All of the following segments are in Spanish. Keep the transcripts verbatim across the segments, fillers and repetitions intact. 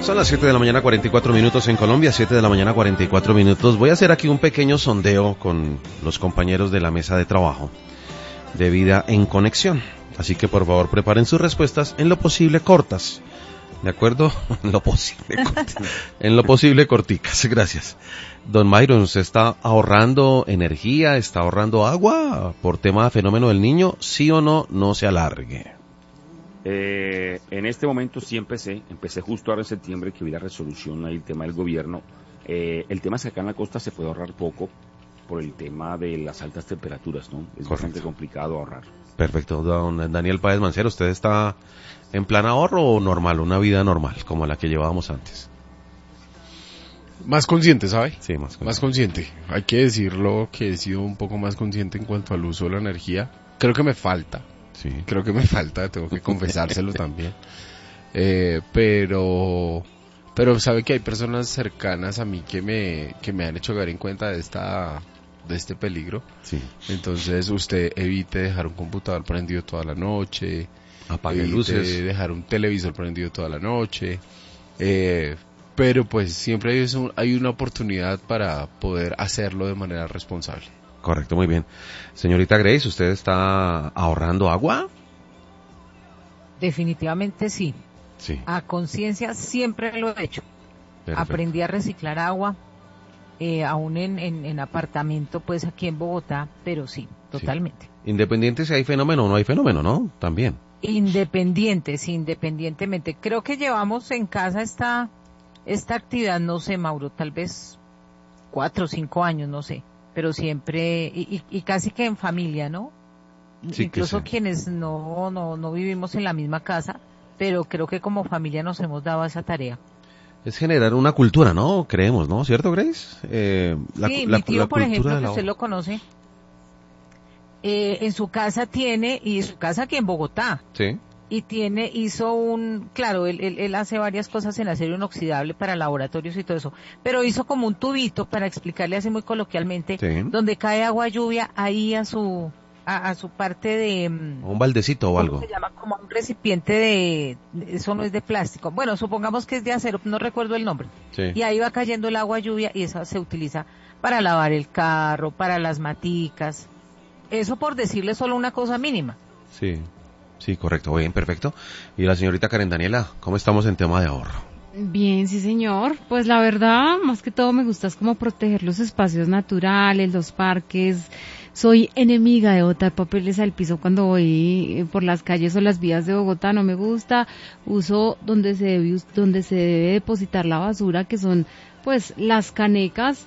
Son las siete de la mañana, cuarenta y cuatro minutos en Colombia, siete de la mañana, cuarenta y cuatro minutos. Voy a hacer aquí un pequeño sondeo con los compañeros de la mesa de trabajo de Vida en Conexión. Así que por favor preparen sus respuestas en lo posible cortas. ¿De acuerdo? En lo posible cortas. En lo posible corticas. Gracias. Don Myron, ¿usted está ahorrando energía, está ahorrando agua por tema de fenómeno del niño? ¿Sí o no? No se alargue. Eh, en este momento sí empecé, empecé justo ahora en septiembre que vi la resolución ahí, el tema del gobierno. Eh, el tema es que acá en la costa se puede ahorrar poco por el tema de las altas temperaturas, ¿no? Es Correcto. bastante complicado ahorrar. Perfecto. Don Daniel Páez Mancero, ¿usted está en plan ahorro o normal, una vida normal, como la que llevábamos antes? Más consciente, ¿sabe? Sí, más consciente. Más consciente. Hay que decirlo que he sido un poco más consciente en cuanto al uso de la energía. Creo que me falta. Sí. Creo que me falta, tengo que confesárselo también. Eh, pero, pero sabe que hay personas cercanas a mí que me, que me han hecho caer en cuenta de esta, de este peligro. Sí. Entonces usted evite dejar un computador prendido toda la noche. Apague evite luces. dejar un televisor prendido toda la noche. Eh, pero pues siempre hay, un, hay una oportunidad para poder hacerlo de manera responsable. Correcto, muy bien. Señorita Grace, ¿usted está ahorrando agua? Definitivamente sí. Sí. A conciencia siempre lo he hecho. Perfecto. Aprendí a reciclar agua, eh, aún en, en, en apartamento, pues aquí en Bogotá, pero sí, totalmente. Sí. Independiente si hay fenómeno o no hay fenómeno, ¿no? También. Independientes, independientemente. Creo que llevamos en casa esta, esta actividad, no sé, Mauro, tal vez cuatro o cinco años, no sé. Pero siempre, y, y, y casi que en familia, ¿no? Sí, Incluso que sí. quienes no, no, no vivimos en la misma casa, pero creo que como familia nos hemos dado esa tarea. Es generar una cultura, ¿no? Creemos, ¿no? ¿Cierto, Grace? Eh, la, sí, la, mi tío, la por ejemplo, de que la... usted lo conoce, eh, en su casa tiene, y su casa aquí en Bogotá, Sí. y tiene, hizo un, claro, él, él, él hace varias cosas en acero inoxidable para laboratorios y todo eso, pero hizo como un tubito, para explicarle así muy coloquialmente, Sí. donde cae agua lluvia ahí a su, a, a su parte de, Un baldecito o ¿cómo algo. se llama? Como un recipiente de, eso no es de plástico, bueno, supongamos que es de acero, no recuerdo el nombre, Sí. y ahí va cayendo el agua lluvia y esa se utiliza para lavar el carro, para las maticas, eso por decirle solo una cosa mínima. Sí. Sí, correcto, bien, perfecto. Y la señorita Karen Daniela, ¿cómo estamos en tema de ahorro? Bien, sí señor. Pues la verdad, más que todo me gusta es como proteger los espacios naturales, los parques. Soy enemiga de botar papeles al piso cuando voy por las calles o las vías de Bogotá, no me gusta. Uso donde se debe, donde se debe depositar la basura, que son pues las canecas.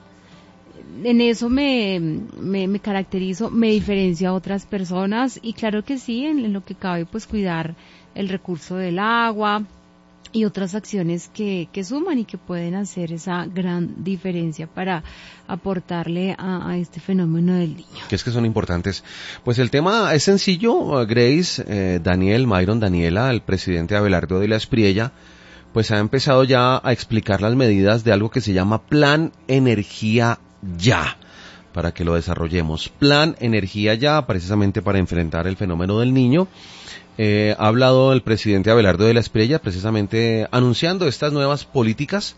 En eso me, me, me caracterizo, me diferencio a otras personas y claro que sí, en, en lo que cabe pues cuidar el recurso del agua y otras acciones que, que suman y que pueden hacer esa gran diferencia para aportarle a, a este fenómeno del niño. Que es que son importantes. Pues el tema es sencillo, Grace, eh, Daniel, Myron, Daniela, el presidente Abelardo de la Espriella, pues ha empezado ya a explicar las medidas de algo que se llama Plan Energía Ya, para que lo desarrollemos. Plan Energía Ya, precisamente para enfrentar el fenómeno del niño. Eh, ha hablado el presidente Abelardo de la Espriella, precisamente anunciando estas nuevas políticas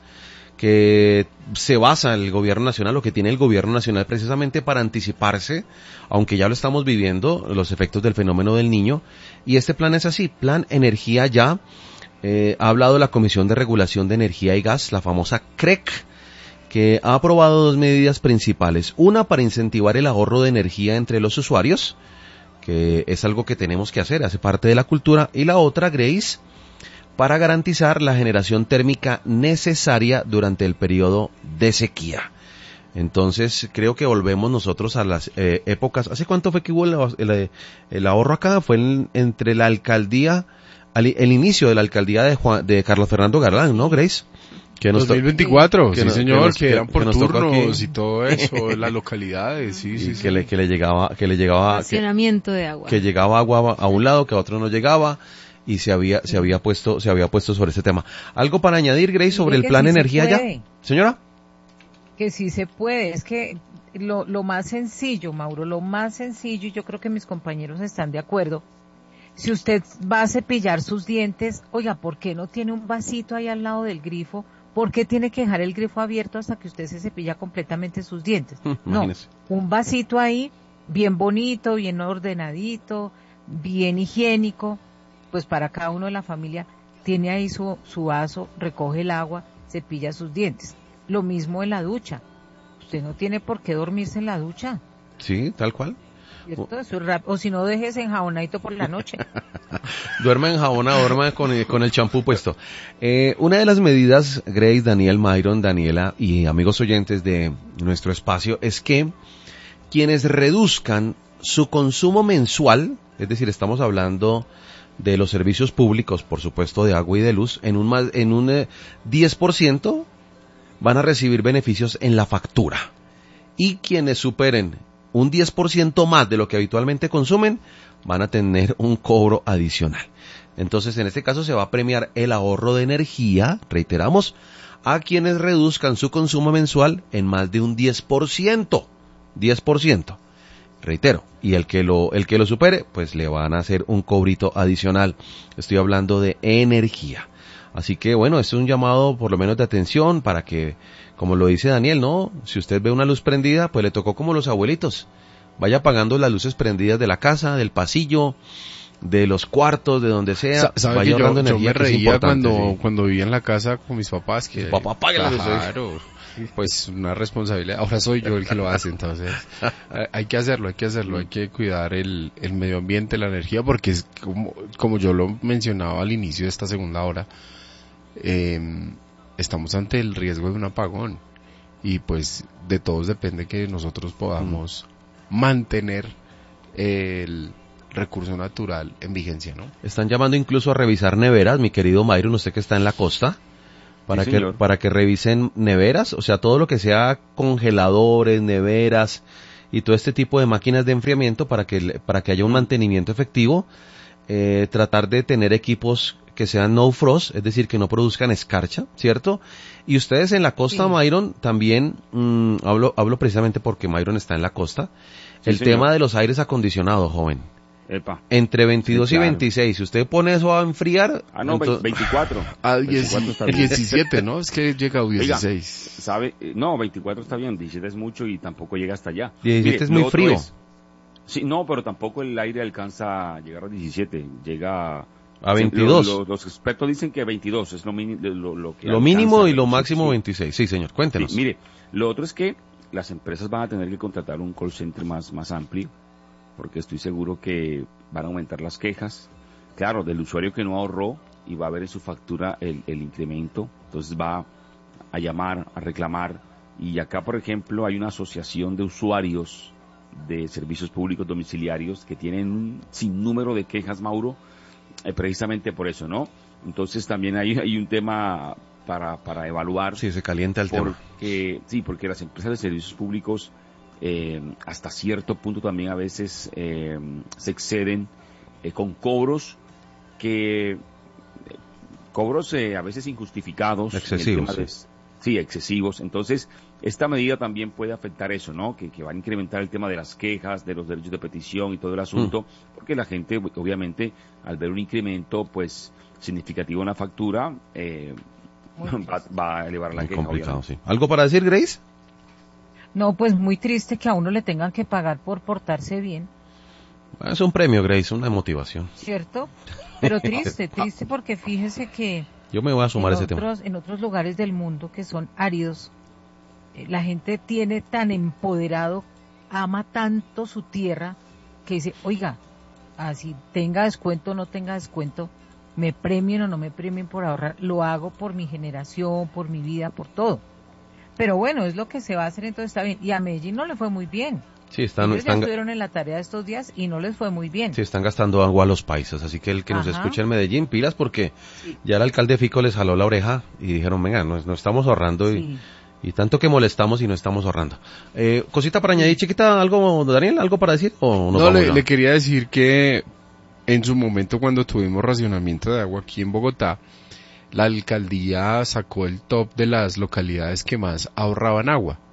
que se basa el gobierno nacional, o que tiene el gobierno nacional precisamente para anticiparse, aunque ya lo estamos viviendo, los efectos del fenómeno del niño. Y este plan es así, Plan Energía Ya. Eh, ha hablado la Comisión de Regulación de Energía y Gas, la famosa C R E C, que ha aprobado dos medidas principales. Una, para incentivar el ahorro de energía entre los usuarios, que es algo que tenemos que hacer, hace parte de la cultura. Y la otra, Grace, para garantizar la generación térmica necesaria durante el periodo de sequía. Entonces, creo que volvemos nosotros a las eh, épocas. ¿Hace cuánto fue que hubo el, el, el ahorro acá? Fue en, entre la alcaldía, al, el inicio de la alcaldía de, Juan, de Carlos Fernando Galán, ¿no, Grace? Que nos dos mil veinticuatro, que sí nos, señor, que, nos, que eran por que turnos y todo eso, las localidades, sí, y sí, que sí. le que le llegaba que le llegaba racionamiento que, de agua, que llegaba agua a un lado, que a otro no llegaba, y se había se había puesto se había puesto sobre ese tema. Algo para añadir, Grace, sobre el plan sí energía ya, señora. Que sí se puede, es que lo lo más sencillo, Mauro, lo más sencillo, y yo creo que mis compañeros están de acuerdo, Si usted va a cepillar sus dientes, oiga, ¿por qué no tiene un vasito ahí al lado del grifo? ¿Por qué tiene que dejar el grifo abierto hasta que usted se cepilla completamente sus dientes? No, Imagínese. un vasito ahí, bien bonito, bien ordenadito, bien higiénico, pues para cada uno de la familia, tiene ahí su, su vaso, recoge el agua, cepilla sus dientes. Lo mismo en la ducha. Usted no tiene por qué dormirse en la ducha. Sí, tal cual. ¿Cierto? Eso es rap- o si no, dejes enjabonadito por la noche. Duerma en jabón, duerma con, el- con el champú puesto. Eh, una de las medidas, Grace, Daniel, Myron, Daniela y amigos oyentes de nuestro espacio, es que quienes reduzcan su consumo mensual, es decir, estamos hablando de los servicios públicos, por supuesto, de agua y de luz, en un, más, en un eh, diez por ciento van a recibir beneficios en la factura. Y quienes superen un diez por ciento más de lo que habitualmente consumen, van a tener un cobro adicional. Entonces, en este caso se va a premiar el ahorro de energía, reiteramos, a quienes reduzcan su consumo mensual en más de un diez por ciento. diez por ciento. Reitero, y el que lo el que lo supere, pues le van a hacer un cobrito adicional. Estoy hablando de energía. Así que bueno, es un llamado por lo menos de atención para que, como lo dice Daniel, ¿no? Si usted ve una luz prendida, pues le tocó como los abuelitos. Vaya apagando las luces prendidas de la casa, del pasillo, de los cuartos, de donde sea. ¿Sabe Vaya que yo, ahorrando yo energía, me que es reía importante, cuando, sí. cuando vivía en la casa con mis papás? Que, Su papá apague las luces. Claro, pues una responsabilidad. Ahora soy yo el que lo hace, entonces eh, hay que hacerlo, hay que hacerlo, hay que cuidar el, el medio ambiente, la energía, porque es como, como yo lo mencionaba al inicio de esta segunda hora, eh, estamos ante el riesgo de un apagón y pues de todos depende que nosotros podamos mm. mantener el recurso natural en vigencia, ¿no? Están llamando incluso a revisar neveras, mi querido Myron, usted que está en la costa, para Sí, que señor. para que revisen neveras, o sea, todo lo que sea congeladores, neveras y todo este tipo de máquinas de enfriamiento para que para que haya un mantenimiento efectivo, eh, tratar de tener equipos que sean no frost, es decir, que no produzcan escarcha, ¿cierto? Y ustedes en la costa, Sí. Myron, también, mmm, hablo hablo precisamente porque Myron está en la costa, Sí, el señor. tema de los aires acondicionados, joven. Epa. Entre veintidós Sí, claro. y veintiséis, si usted pone eso a enfriar... Ah, no, entonces- veinticuatro. Ah, veinticuatro está bien. diecisiete, ¿no? Es que llega a dieciséis. ¿Sabe? Eh, No, veinticuatro está bien, diecisiete es mucho y tampoco llega hasta allá. diecisiete Mire, es muy lo otro frío. es- sí, no, pero tampoco el aire alcanza a llegar a diecisiete, llega A veintidós. Lo- lo- los expertos dicen que veintidós es lo, mini- lo, lo que Lo alcanza, mínimo y lo sí, máximo sí. veintiséis. Sí, señor, cuéntenos. Sí, mire, lo otro es que las empresas van a tener que contratar un call center más, más amplio, porque estoy seguro que van a aumentar las quejas, claro, del usuario que no ahorró y va a ver en su factura el, el incremento, entonces va a llamar, a reclamar, y acá, por ejemplo, hay una asociación de usuarios de servicios públicos domiciliarios que tienen un sinnúmero de quejas, Mauro, eh, precisamente por eso, ¿no? Entonces también hay, hay un tema para, para evaluar. Sí, se calienta el tema. Porque, sí, porque las empresas de servicios públicos eh, hasta cierto punto también a veces eh, se exceden eh, con cobros que eh, cobros eh, a veces injustificados. en el Excesivos, tema de- sí. sí, excesivos. Entonces, esta medida también puede afectar eso, ¿no? Que, que va a incrementar el tema de las quejas, de los derechos de petición y todo el asunto, Mm. porque la gente, obviamente, al ver un incremento, pues, significativo en la factura, eh, va, va a elevar la Muy queja, complicado, obviamente. sí. ¿Algo para decir, Grace? No, pues muy triste que a uno le tengan que pagar por portarse bien, Es un premio, Grace, una motivación. ¿cierto? Pero triste, triste porque fíjese que Yo me voy a sumar a en ese tema. otros, en otros lugares del mundo que son áridos, eh, la gente tiene tan empoderado, ama tanto su tierra, que dice, oiga, así tenga descuento o no tenga descuento, me premien o no me premien por ahorrar, lo hago por mi generación, por mi vida, por todo. Pero bueno, es lo que se va a hacer, entonces está bien. Y a Medellín no le fue muy bien. Sí, están, Ellos ya están, estuvieron en la tarea de estos días y no les fue muy bien. sí, están gastando agua a los paisas, así que el que nos Ajá. escuche en Medellín, pilas, porque ya el alcalde Fico les jaló la oreja y dijeron, venga, no, no estamos ahorrando y, Sí. y tanto que molestamos y no estamos ahorrando. Eh, cosita para añadir, chiquita, algo, Daniel, algo para decir o nos No, vamos le, ya? le quería decir que en su momento cuando tuvimos racionamiento de agua aquí en Bogotá, la alcaldía sacó el top de las localidades que más ahorraban agua.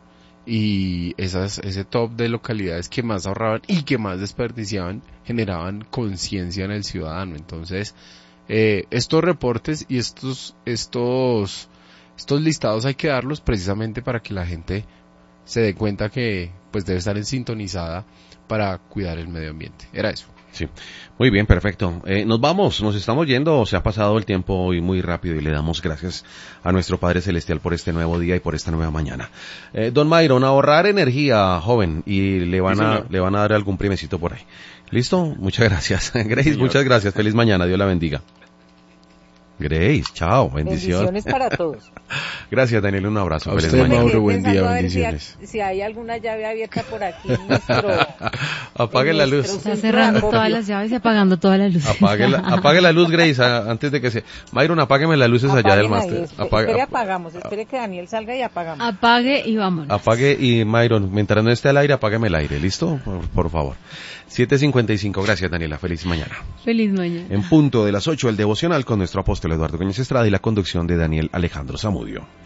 y esas, ese top de localidades que más ahorraban y que más desperdiciaban generaban conciencia en el ciudadano. Entonces, eh, estos reportes y estos, estos, estos listados hay que darlos precisamente para que la gente se dé cuenta que pues debe estar en sintonizada para cuidar el medio ambiente. Era eso. Sí, muy bien, perfecto. Eh, nos vamos, nos estamos yendo, se ha pasado el tiempo hoy muy rápido y le damos gracias a nuestro Padre Celestial por este nuevo día y por esta nueva mañana. Eh, don Myron, ahorrar energía, joven, y le van Sí, a señor. le van a dar algún primecito por ahí. ¿Listo? Muchas gracias. Grace, señor. muchas gracias. Feliz mañana, Dios la bendiga. Grace, chao, bendición. Bendiciones para todos. Gracias, Daniel, un abrazo. A Feliz usted, mañana. Mauro, Me quedé buen día, pensando a ver si, bendiciones. si hay alguna llave abierta por aquí en nuestro... Apague en la nuestro luz. Está centro de cerrando acopio. todas las llaves y apagando todas las luces. Apague la, apague la luz, Grace, a- antes de que se... Myron, apágueme las luces allá del Apaguen ahí, máster. espere, Apague, espere, ap- apagamos, espere que Daniel salga y apagamos. Apague y vámonos. apague y Myron, mientras no esté al aire, apágueme el aire, ¿listo? Por, por favor. siete cincuenta y cinco, gracias Daniela, feliz mañana. Feliz mañana. En punto de las ocho, el devocional con nuestro apóstol Eduardo Gómez Estrada y la conducción de Daniel Alejandro Zamudio.